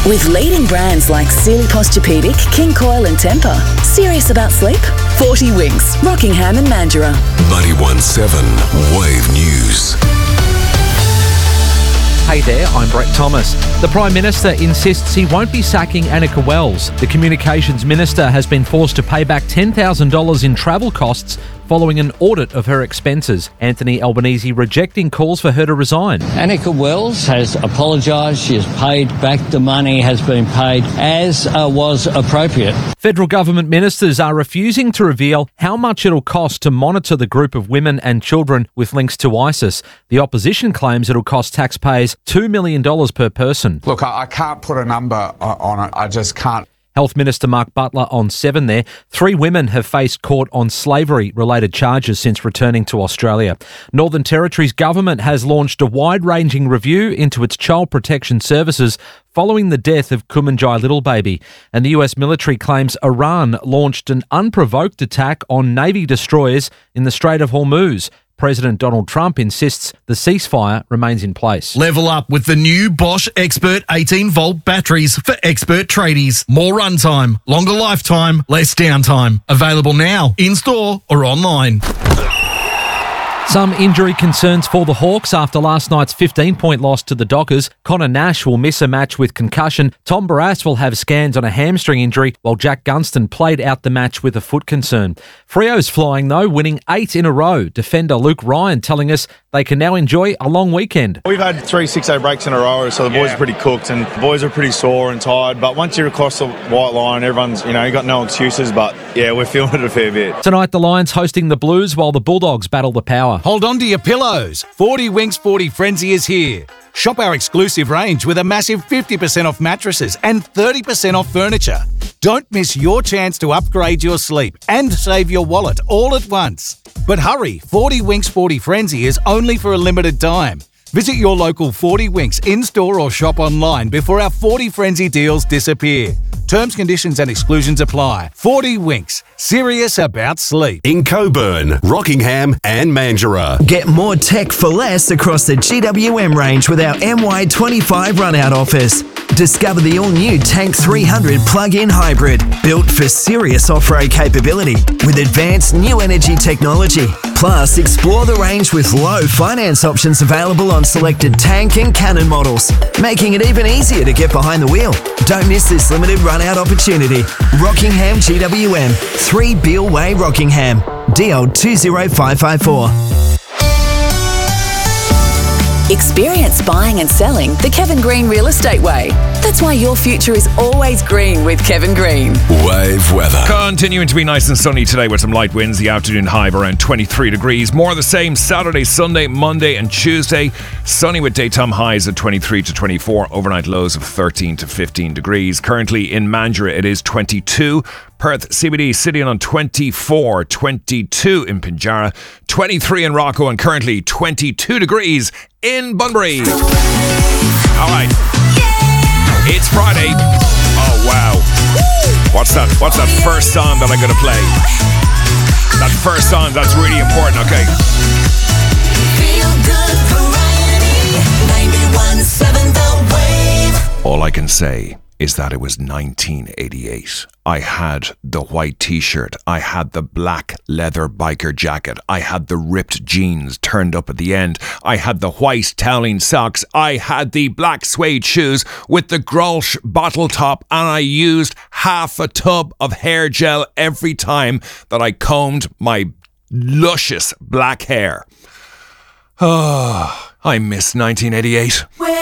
With leading brands like Sealy Posturepedic, King Coil and Tempur. Serious about sleep? 40 Winks, Rockingham and Mandurah. 91.7 Wave News. Hey there, I'm Brett Thomas. The Prime Minister insists he won't be sacking Annika Wells. The Communications Minister has been forced to pay back $10,000 in travel costs following an audit of her expenses. Anthony Albanese rejecting calls for her to resign. Annika Wells has apologised. She has paid back the money, has been paid as was appropriate. Federal government ministers are refusing to reveal how much it'll cost to monitor the group of women and children with links to ISIS. The opposition claims it'll cost taxpayers $2 million per person. Look, I can't put a number on it. I just can't. Health Minister Mark Butler on 7 there. 3 women have faced court on slavery-related charges since returning to Australia. Northern Territory's government has launched a wide-ranging review into its child protection services following the death of Kumanjai Littlebaby. And the US military claims Iran launched an unprovoked attack on Navy destroyers in the Strait of Hormuz. President Donald Trump insists the ceasefire remains in place. Level up with the new Bosch Expert 18-volt batteries for expert tradies. More runtime, longer lifetime, less downtime. Available now, in-store or online. Some injury concerns for the Hawks after last night's 15-point loss to the Dockers. Connor Nash will miss a match with concussion. Tom Barrass will have scans on a hamstring injury, while Jack Gunston played out the match with a foot concern. Freo's flying, though, winning 8 in a row. Defender Luke Ryan telling us they can now enjoy a long weekend. We've had 3 6-0 breaks in a row, so the boys are pretty cooked and the boys are pretty sore and tired. But once you're across the white line, everyone's, you got no excuses. But yeah, we're feeling it a fair bit. Tonight, the Lions hosting the Blues while the Bulldogs battle the power. Hold on to your pillows. 40 Winks 40 Frenzy is here. Shop our exclusive range with a massive 50% off mattresses and 30% off furniture. Don't miss your chance to upgrade your sleep and save your wallet all at once. But hurry, 40 Winks 40 Frenzy is only for a limited time. Visit your local 40 Winks in-store or shop online before our 40 Frenzy deals disappear. Terms, conditions and exclusions apply. 40 Winks. Serious about sleep. In Coburn, Rockingham and Mandurah. Get more tech for less across the GWM range with our MY25 run-out offers. Discover the all-new Tank 300 plug-in hybrid, built for serious off-road capability with advanced new energy technology. Plus, explore the range with low finance options available on selected Tank and Cannon models, making it even easier to get behind the wheel. Don't miss this limited run-out opportunity. Rockingham GWM, 3 Beale Way, Rockingham, DL 20554. Experience buying and selling the Kevin Green Real Estate Way. That's why your future is always green with Kevin Green. Wave weather. Continuing to be nice and sunny today with some light winds. The afternoon high of around 23 degrees. More of the same Saturday, Sunday, Monday and Tuesday. Sunny with daytime highs of 23 to 24. Overnight lows of 13 to 15 degrees. Currently in Mandurah it is 22. Perth CBD sitting on 24, 22 in Pinjarra, 23 in Rocco, and currently 22 degrees in Bunbury. All right. It's Friday. Oh, wow. What's that first song that I'm going to play? That first song, that's really important, okay. Feel good variety, 91.7 The Wave. All I can say is that it was 1988. I had the white t-shirt. I had the black leather biker jacket. I had the ripped jeans turned up at the end. I had the white toweling socks. I had the black suede shoes with the Grolsch bottle top, and I used half a tub of hair gel every time that I combed my luscious black hair. Oh, I miss 1988.